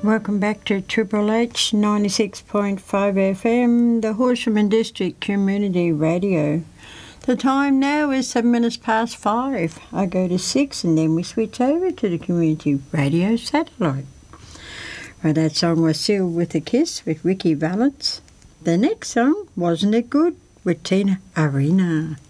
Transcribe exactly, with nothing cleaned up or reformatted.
Welcome back to Triple H ninety-six point five F M, the Horsham District Community Radio. The time now is seven minutes past five. I go to six and then we switch over to the Community Radio Satellite. Well, that song was Sealed with a Kiss with Ricky Valance. The next song, Wasn't It Good, with Tina Arena.